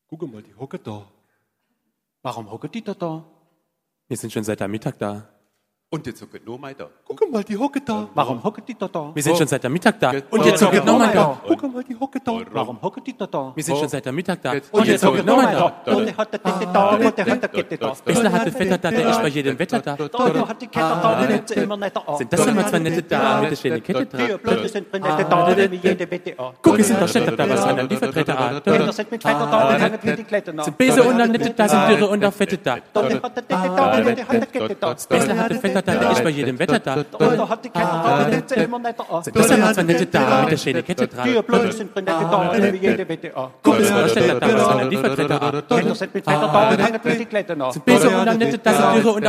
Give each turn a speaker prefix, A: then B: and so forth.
A: Guck mal, die hocken da.
B: Warum hocken die da?
C: Wir sind schon seit der Mittag da.
D: Und jetzt hocken noch mal da.
A: Guck mal, die hocken da.
B: Warum hocken die da?
C: Wir sind schon seit der Mittag da.
D: Und
C: jetzt hocken nochmal da.
A: Guck mal, die hocken da.
B: Warum hocken die da?
C: Wir sind schon seit der Mittag da.
D: Jetzt-
C: Und jetzt hocken nochmal da.
B: Und der hat da, und der hat da.
C: Bessler hat der Vetter da, der ist bei jedem Wetter da.
B: Da hat die Kette da, die nimmt sie immer nicht an.
C: Sind das immer zwei nette Damen mit der schönen Kette
B: Die
C: dran?
B: Blöde sind nette da, die nehmen jede Wette an.
C: Guck, es sind doch Städter da, was haben die Vertreter an?
B: Kinder sind mit Vetter da, die hängen wie die Kletten an.
C: Sind Bese und dann nette da, sind Dürre und auch Fette da.
B: Da hat der da, und der hat die Kette da.
C: Bessler hat der Vetter da, der ist bei jedem Wetter da.
B: Und da hat die Kette da, die nimmt sie immer nicht an.
C: Sind das immer zwei nette Damen mit der schönen Kette
B: Die
C: dran?
B: Blöde sind nette da, die nehmen jede Wette an.
C: Guck, es sind doch Städter da, was haben die Vertreter an?
B: Kinder sind mit Vetter da, die hängen wie die Kletten an.
C: Bese und dann nette da, sind Dürre und auch